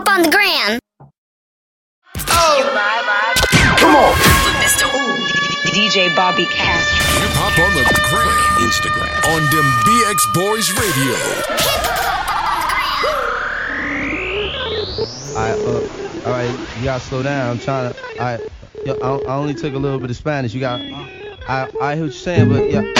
hop on the gram. Come on. Mr. DJ Bobby Castro. Hip hop on the gram, Instagram, on them BX Boys Radio. All right, you gotta slow down. I'm trying to. I only took a little bit of Spanish. I hear what you're saying, but yeah.